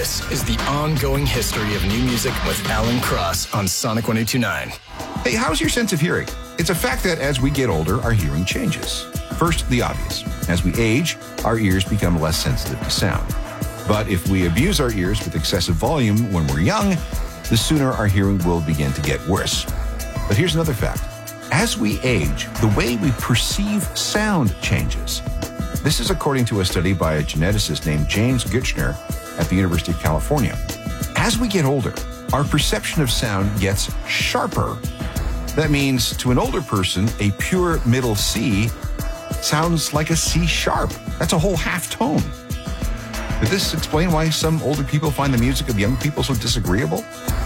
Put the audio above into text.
This is the ongoing history of new music with Alan Cross on Sonic 102.9. Hey, how's your sense of hearing? It's a fact that as we get older, our hearing changes. First, the obvious. As we age, our ears become less sensitive to sound. But if we abuse our ears with excessive volume when we're young, the sooner our hearing will begin to get worse. But here's another fact. As we age, the way we perceive sound changes. This is according to a study by a geneticist named James Gutschner at the University of California. As we get older, our perception of sound gets sharper. That means to an older person, a pure middle C sounds like a C sharp. That's a whole half tone. Could this explain why some older people find the music of young people so disagreeable?